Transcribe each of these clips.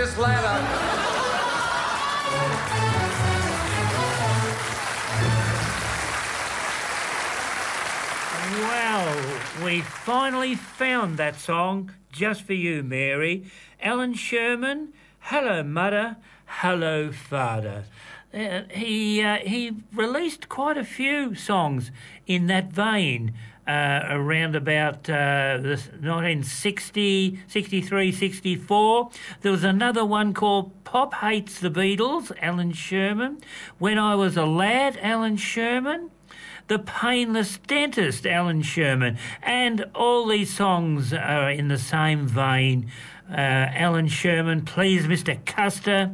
this ladder. Well, we finally found that song just for you, Mary. Alan Sherman, Hello Mudder, Hello Father. He released quite a few songs in that vein around about 1960, 63, 64. There was another one called Pop Hates the Beatles, Alan Sherman. When I Was a Lad, Alan Sherman. The Painless Dentist, Alan Sherman. And all these songs are in the same vein. Alan Sherman, Please Mr. Custer.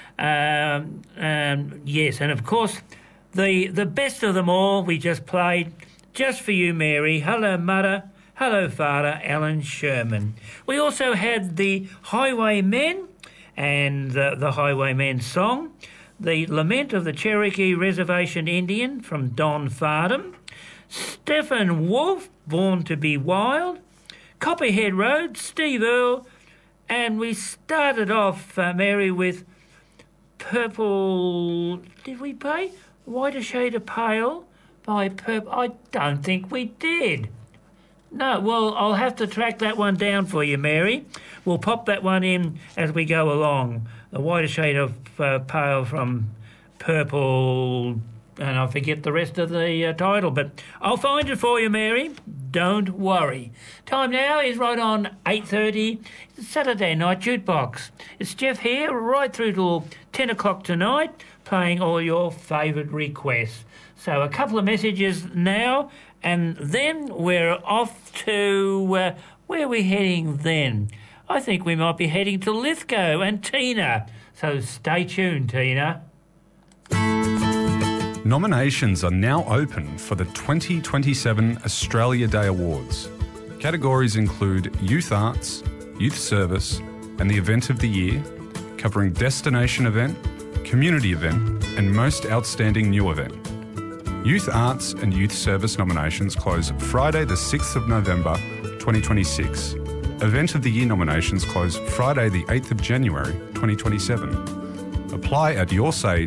Yes, and of course, the best of them all we just played, just for you, Mary. Hello, Mudder. Hello, Father, Alan Sherman. We also had the Highwaymen and the Highwaymen song, The Lament of the Cherokee Reservation Indian from Don Fardham, Stephen Wolfe, Born to be Wild, Copperhead Road, Steve Earle, and we started off, Mary, with Purple... Did we play Whiter Shade of Pale by Purple? I don't think we did. No, well, I'll have to track that one down for you, Mary. We'll pop that one in as we go along. The Whiter Shade of Pale from Purple, and I forget the rest of the title, but I'll find it for you, Mary. Don't worry. Time now is right on 8:30. It's Saturday Night Jukebox. It's Jeff here, right through till 10 o'clock tonight, playing all your favourite requests. So a couple of messages now, and then we're off to... where are we heading then? I think we might be heading to Lithgow and Tina. So stay tuned, Tina. Nominations are now open for the 2027 Australia Day Awards. Categories include Youth Arts, Youth Service, and the Event of the Year, covering Destination Event, Community Event, and Most Outstanding New Event. Youth Arts and Youth Service nominations close Friday the 6th of November 2026. Event of the Year nominations close Friday the 8th of January 2027. Apply at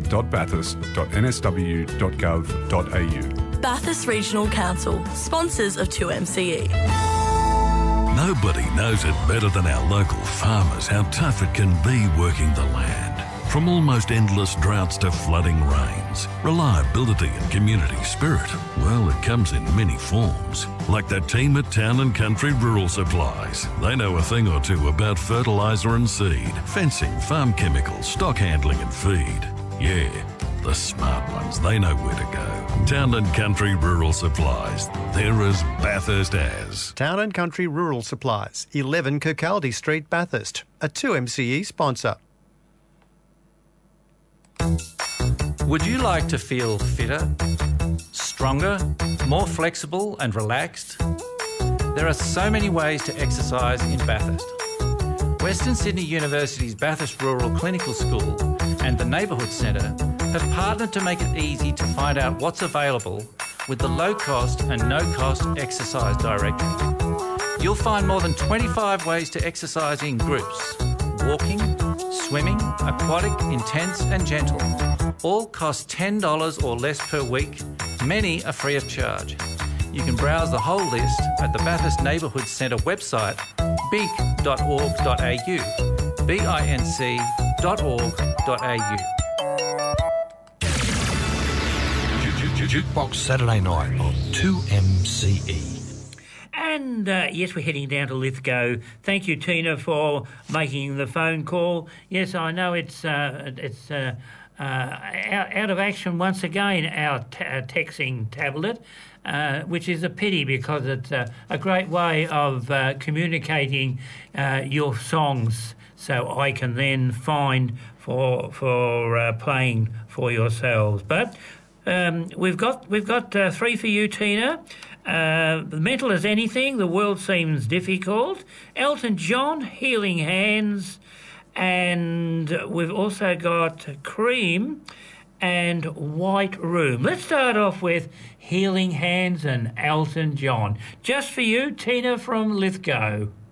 yoursay.bathurst.nsw.gov.au. Bathurst Regional Council, sponsors of 2MCE. Nobody knows it better than our local farmers how tough it can be working the land. From almost endless droughts to flooding rains, reliability and community spirit, well, it comes in many forms. Like that team at Town and Country Rural Supplies. They know a thing or two about fertiliser and seed, fencing, farm chemicals, stock handling and feed. Yeah, the smart ones, they know where to go. Town and Country Rural Supplies. They're as Bathurst as. Town and Country Rural Supplies, 11 Kirkcaldy Street, Bathurst. A 2MCE sponsor. Would you like to feel fitter, stronger, more flexible and relaxed? There are so many ways to exercise in Bathurst. Western Sydney University's Bathurst Rural Clinical School and the Neighbourhood Centre have partnered to make it easy to find out what's available with the low-cost and no-cost exercise directory. You'll find more than 25 ways to exercise in groups: walking, swimming, aquatic, intense and gentle. All cost $10 or less per week. Many are free of charge. You can browse the whole list at the Bathurst Neighbourhood Centre website, binc.org.au, binc.org.au. Jukebox Saturday night on 2MCE. And yes, we're heading down to Lithgow. Thank you, Tina, for making the phone call. Yes, I know it's out of action once again, our texting tablet, which is a pity because it's a great way of communicating your songs, so I can then find for playing for yourselves. But we've got three for you, Tina. Mental as Anything, The World Seems Difficult, Elton John, Healing Hands, and we've also got Cream and White Room. Let's start off with Healing Hands and Elton John. Just for you, Tina from Lithgow.